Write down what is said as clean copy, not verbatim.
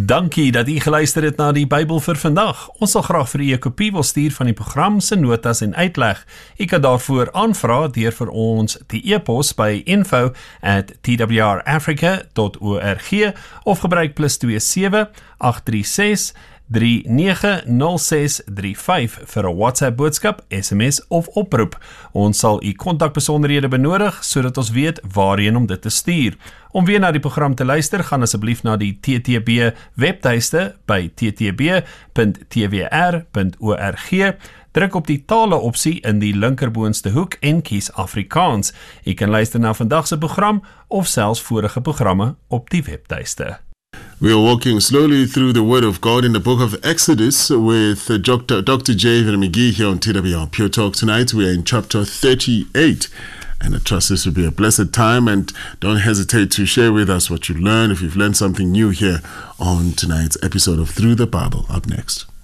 Dankie dat u geluister het na die Bybel vir vandag. Ons sal graag vir u 'n kopie wil stuur van die program se notas en uitleg. U kan daarvoor aanvra deur vir ons die e-pos by info@twrafrica.org of gebruik +27 836 390635 vir 'n WhatsApp boodskap, SMS of oproep. Ons sal u kontakbesonderhede benodig sodat ons weet waarheen om dit te stuur. Om weer na die program te luister, gaan asseblief na die TTB webtuiste by ttb.twr.org. Druk op die tale opsie in die linkerboonste hoek en kies Afrikaans. U kan luister na vandag se program of selfs vorige programme op die webtuiste. We are walking slowly through the Word of God in the book of Exodus with Dr. J. McGee here on TWR Pure Talk. Tonight we are in chapter 38, and I trust this will be a blessed time, and don't hesitate to share with us what you learned if you've learned something new here on tonight's episode of Through the Bible. Up next.